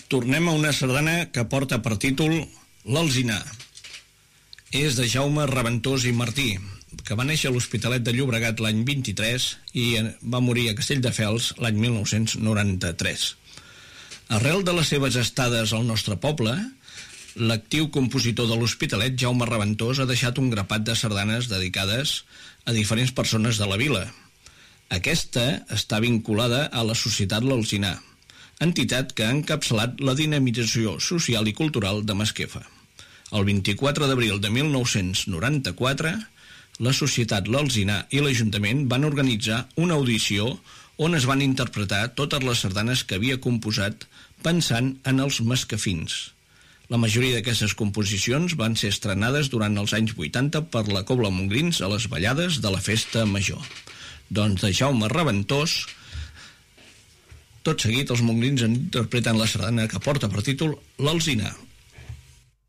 Tornem a una sardana que porta per títol L'Alzinar. És de Jaume Raventós i Martí, que va néixer a l'Hospitalet de Llobregat l'any 23 i va morir a Castelldefels l'any 1993. Arrel de les seves estades al nostre poble, l'actiu compositor de l'Hospitalet, Jaume Raventós, ha deixat un grapat de sardanes dedicades a diferents persones de la vila. Aquesta està vinculada a la Societat L'Alzinar, entitat que ha encapçalat la dinamització social i cultural de Masquefa. El 24 d'abril de 1994, la Societat L'Alzinar i l'Ajuntament van organitzar una audició on es van interpretar totes les sardanes que havia composat pensant en els masquefins. La majoria d'aquestes composicions van ser estrenades durant els anys 80 per la Cobla Montgrins a les ballades de la Festa Major. Doncs de Jaume Raventós, tot seguit els mongrins interpreten la sardana que porta per títol L'Alzinar.